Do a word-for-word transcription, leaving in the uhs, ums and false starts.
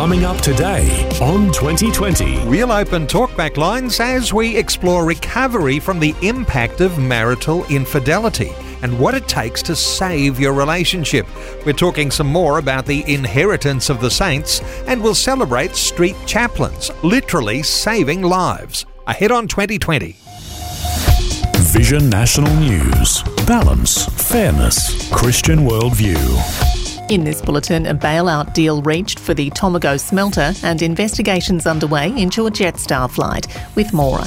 Coming up today on twenty twenty. We'll open talkback lines as we explore recovery from the impact of marital infidelity and what it takes to save your relationship. We're talking some more about the inheritance of the saints, and we'll celebrate street chaplains, literally saving lives. Ahead on twenty twenty. Vision National News. Balance, fairness, Christian worldview. In this bulletin, a bailout deal reached for the Tomago smelter and investigations underway into a Jetstar flight. With more,